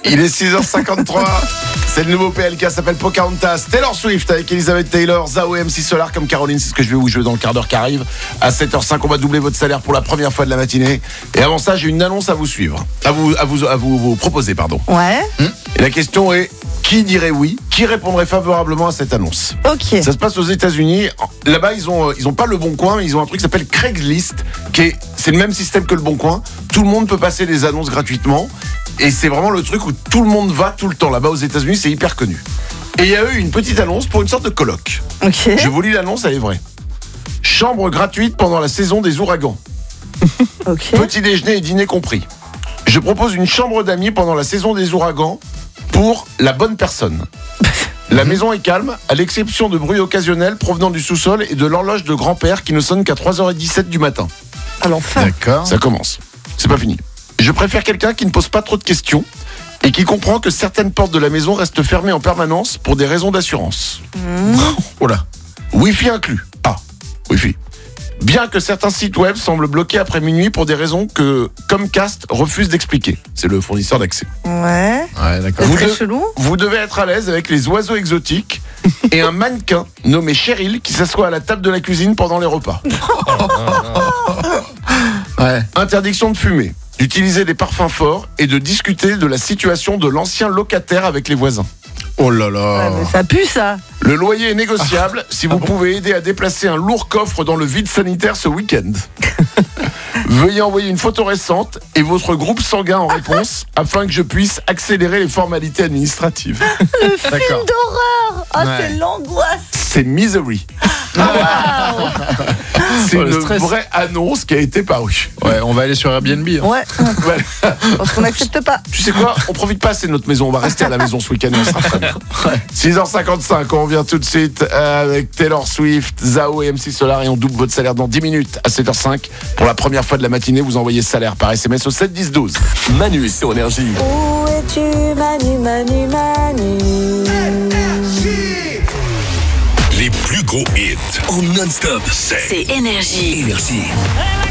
Il est 6h53. C'est le nouveau PLK, ça s'appelle Pocahontas. Taylor Swift avec Elizabeth Taylor, Zao et MC Solar comme Caroline. C'est ce que je vais vous jouer dans le quart d'heure qui arrive. À 7h05, on va doubler votre salaire pour la première fois de la matinée. Et avant ça, j'ai une annonce à vous suivre. À vous proposer, pardon. Ouais. Et la question est, qui dirait oui? Qui répondrait favorablement à cette annonce? Ok. Ça se passe aux États-Unis. Là-bas, ils ont pas le Bon Coin, mais ils ont un truc qui s'appelle Craigslist, c'est le même système que le Bon Coin. Tout le monde peut passer des annonces gratuitement. Et c'est vraiment le truc où tout le monde va tout le temps. Là-bas aux États-Unis, c'est hyper connu. Et il y a eu une petite annonce pour une sorte de colloque. Ok. Je vous lis l'annonce, elle est vraie. Chambre gratuite pendant la saison des ouragans. Ok. Petit déjeuner et dîner compris. Je propose une chambre d'amis pendant la saison des ouragans pour la bonne personne. La maison est calme, à l'exception de bruits occasionnels provenant du sous-sol et de l'horloge de grand-père qui ne sonne qu'à 3h17 du matin. À l'enfer. D'accord. Ça commence. C'est pas fini. Je préfère quelqu'un qui ne pose pas trop de questions et qui comprend que certaines portes de la maison restent fermées en permanence pour des raisons d'assurance. Oh là. Wi-Fi inclus. Ah, Wi-Fi. Bien que certains sites web semblent bloqués après minuit pour des raisons que Comcast refuse d'expliquer. C'est le fournisseur d'accès. Ouais. Ouais, d'accord. C'est très chelou. Vous devez être à l'aise avec les oiseaux exotiques et un mannequin nommé Cheryl qui s'assoit à la table de la cuisine pendant les repas. Ouais. Interdiction de fumer, d'utiliser des parfums forts et de discuter de la situation de l'ancien locataire avec les voisins. Oh là Ouais, là. mais ça pue ça. Le loyer est négociable si vous pouvez aider à déplacer un lourd coffre dans le vide sanitaire ce week-end. Veuillez envoyer une photo récente et votre groupe sanguin en réponse afin que je puisse accélérer les formalités administratives. Le film d'horreur. Ah, Ouais. c'est l'angoisse. C'est Misery. C'est Oh, le une stress. vraie annonce qui a été parue. Ouais, on va aller sur Airbnb. Hein. Ouais. Voilà. Parce qu'on n'accepte pas. Tu sais quoi? On profite pas assez de notre maison. On va rester à la maison ce week-end et on sera très bien. 6h55, on revient tout de suite avec Taylor Swift, Zao et MC Solar et on double votre salaire dans 10 minutes à 7h05. Pour la première fois de la matinée, vous envoyez ce salaire par SMS au 7 10 12. Manu sur Énergie. Où es-tu, Manu, Manu, Manu? Les plus gros hits en non-stop, C'est Énergie. Énergie.